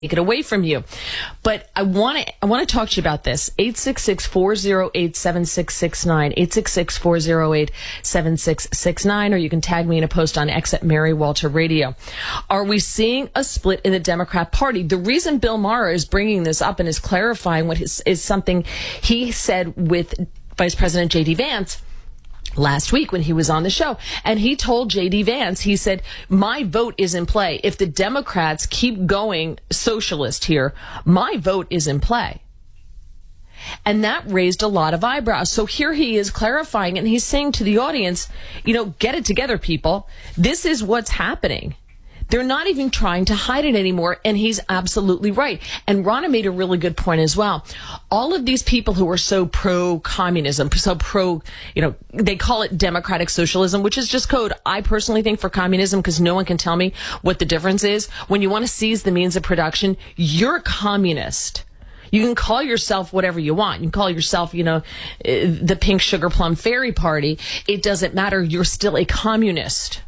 take it away from you. But I want to talk to you about this. 866-408-7669, 866-408-7669, or you can tag me in a post on X at Mary Walter Radio. Are we seeing a split in the Democrat Party? The reason Bill Maher is bringing this up and is clarifying what is something he said with Vice President J.D. Vance last week when he was on the show. And he told J.D. Vance, he said, my vote is in play. If the Democrats keep going socialist here, my vote is in play. And that raised a lot of eyebrows. So here he is clarifying, and he's saying to the audience, get it together, people. This is what's happening. They're not even trying to hide it anymore, and he's absolutely right. And Ronna made a really good point as well. All of these people who are so pro-communism, so pro, they call it democratic socialism, which is just code, I personally think, for communism, because no one can tell me what the difference is. When you want to seize the means of production, you're a communist. You can call yourself whatever you want. You can call yourself, the Pink Sugar Plum Fairy Party. It doesn't matter. You're still a communist.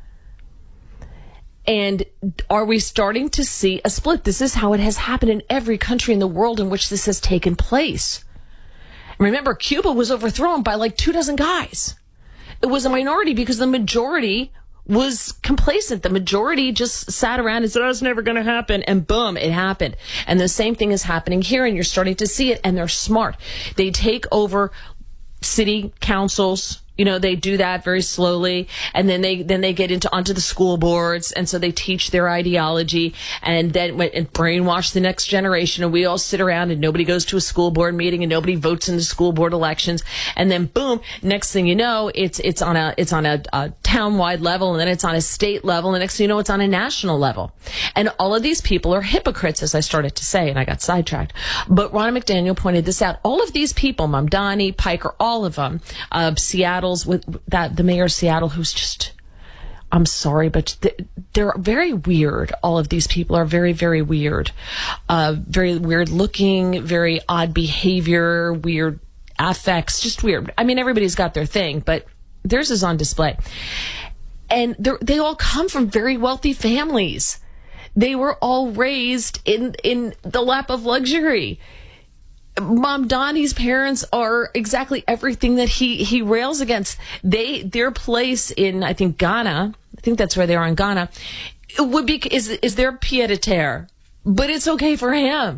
And are we starting to see a split? This is how it has happened in every country in the world in which this has taken place. Remember, Cuba was overthrown by like 24 guys. It was a minority because the majority was complacent. The majority just sat around and said, oh, it's never going to happen. And boom, it happened. And the same thing is happening here, and you're starting to see it. And they're smart. They take over city councils. They do that very slowly, and then they get onto the school boards, and so they teach their ideology, and then brainwash the next generation. And we all sit around, and nobody goes to a school board meeting, and nobody votes in the school board elections. And then boom, next thing you know, it's on a town-wide level, and then it's on a state level, and next thing you know, it's on a national level. And all of these people are hypocrites, as I started to say, and I got sidetracked. But Ronna McDaniel pointed this out. All of these people, Mamdani, Piker, all of them, Seattle. With the mayor of Seattle, who's just, I'm sorry, but they're very weird. All of these people are very, very weird. Very weird looking, very odd behavior, weird affects, just weird. I mean, everybody's got their thing, but theirs is on display. And they all come from very wealthy families. They were all raised in the lap of luxury. Mamdani's parents are exactly everything that he rails against. Their place in, I think, Ghana, I think that's where they are in Ghana, it would be, is their pied-à-terre. But it's okay for him.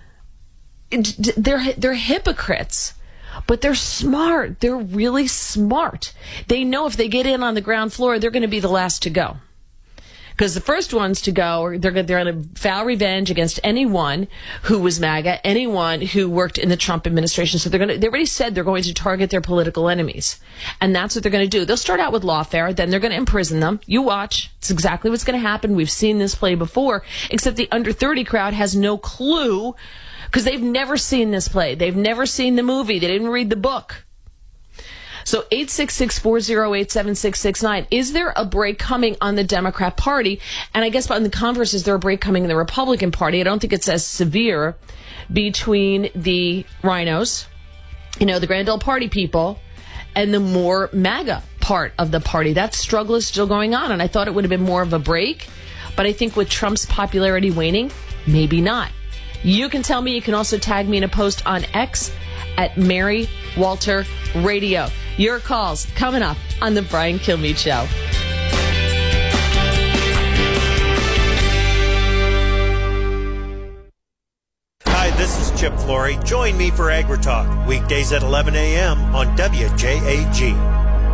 They're hypocrites. But they're smart. They're really smart. They know if they get in on the ground floor, they're going to be the last to go. Because the first ones to go, they're going to vow revenge against anyone who was MAGA, anyone who worked in the Trump administration. So they already said they're going to target their political enemies. And that's what they're going to do. They'll start out with lawfare, then they're going to imprison them. You watch. It's exactly what's going to happen. We've seen this play before, except the under 30 crowd has no clue because they've never seen this play. They've never seen the movie. They didn't read the book. So 866-408-7669. Is there a break coming on the Democrat Party? And I guess on the converse, is there a break coming in the Republican Party? I don't think it's as severe between the rhinos, the Grand Ole Party people, and the more MAGA part of the party. That struggle is still going on, and I thought it would have been more of a break. But I think with Trump's popularity waning, maybe not. You can tell me. You can also tag me in a post on X at Mary Walter Radio. Your calls coming up on the Brian Kilmeade Show. Hi, this is Chip Flory. Join me for AgriTalk, weekdays at 11 a.m. on WJAG.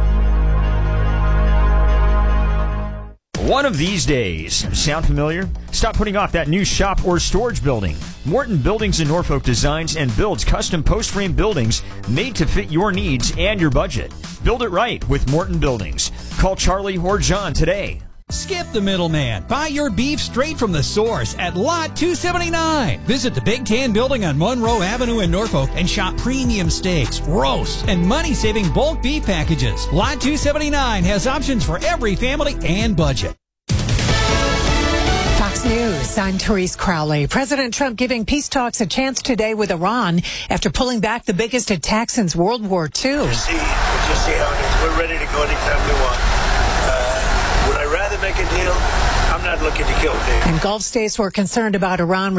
One of these days. Sound familiar? Stop putting off that new shop or storage building. Morton Buildings in Norfolk designs and builds custom post-frame buildings made to fit your needs and your budget. Build it right with Morton Buildings. Call Charlie or John today. Skip the middleman. Buy your beef straight from the source at Lot 279. Visit the Big Tan Building on Monroe Avenue in Norfolk and shop premium steaks, roasts, and money-saving bulk beef packages. Lot 279 has options for every family and budget. Fox News, I'm Therese Crowley. President Trump giving peace talks a chance today with Iran after pulling back the biggest attack since World War II. We'll just see how it is. We're ready to go anytime we want. Would I rather make a deal? I'm I'm not looking to kill people. And Gulf states were concerned about Iran